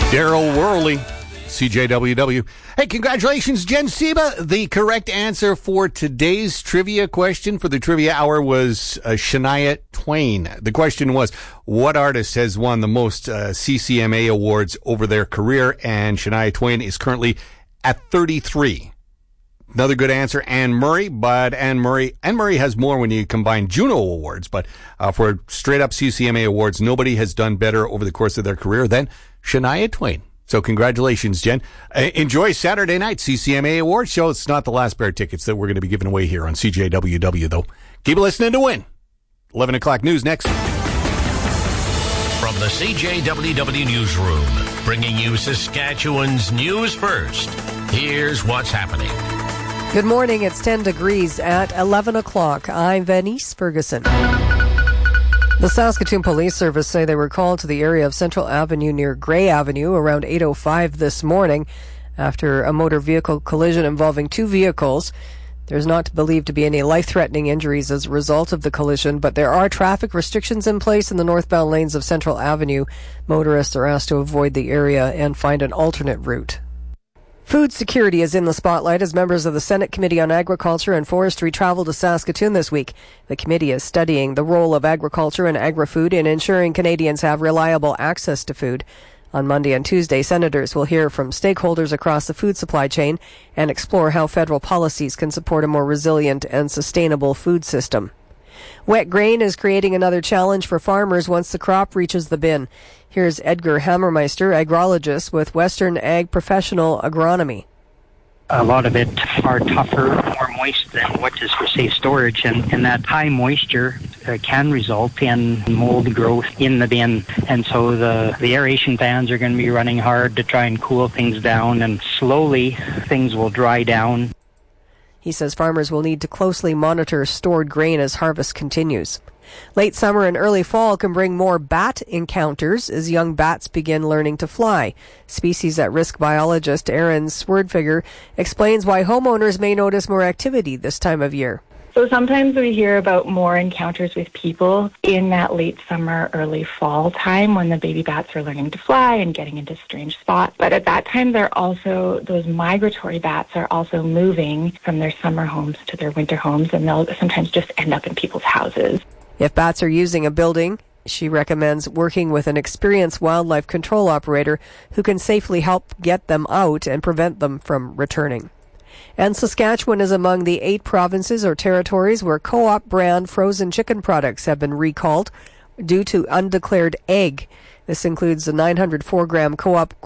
Daryl Worley, CJWW. Hey, congratulations, Jen Seba. The correct answer for today's trivia question for the trivia hour was Shania Twain. The question was, what artist has won the most CCMA awards over their career? And Shania Twain is currently at 33. Another good answer, Anne Murray, but Anne Murray has more when you combine Juno Awards, but for straight up CCMA awards, nobody has done better over the course of their career than Shania Twain. So congratulations, Jen. Enjoy Saturday night CCMA Awards show. It's not the last pair of tickets that we're going to be giving away here on CJWW, though. Keep listening to win. 11 o'clock news next. From the CJWW Newsroom, bringing you Saskatchewan's news first. Here's what's happening. Good morning. It's 10 degrees at 11 o'clock. I'm Venice Ferguson. The Saskatoon Police Service say they were called to the area of Central Avenue near Grey Avenue around 8:05 this morning after a motor vehicle collision involving two vehicles. There's not believed to be any life-threatening injuries as a result of the collision, but there are traffic restrictions in place in the northbound lanes of Central Avenue. Motorists are asked to avoid the area and find an alternate route. Food security is in the spotlight as members of the Senate Committee on Agriculture and Forestry travel to Saskatoon this week. The committee is studying the role of agriculture and agri-food in ensuring Canadians have reliable access to food. On Monday and Tuesday, senators will hear from stakeholders across the food supply chain and explore how federal policies can support a more resilient and sustainable food system. Wet grain is creating another challenge for farmers once the crop reaches the bin. Here's Edgar Hammermeister, agrologist with Western Ag Professional Agronomy. A lot of it are tougher, more moist than what is for safe storage, and that high moisture can result in mold growth in the bin. And so the aeration fans are going to be running hard to try and cool things down, and slowly things will dry down. He says farmers will need to closely monitor stored grain as harvest continues. Late summer and early fall can bring more bat encounters as young bats begin learning to fly. Species at risk biologist Erin Swerdfiger explains why homeowners may notice more activity this time of year. So sometimes we hear about more encounters with people in that late summer, early fall time when the baby bats are learning to fly and getting into strange spots. But at that time, those migratory bats are also moving from their summer homes to their winter homes, and they'll sometimes just end up in people's houses. If bats are using a building, she recommends working with an experienced wildlife control operator who can safely help get them out and prevent them from returning. And Saskatchewan is among the 8 provinces or territories where Co-op brand frozen chicken products have been recalled due to undeclared egg. This includes the 904-gram Co-op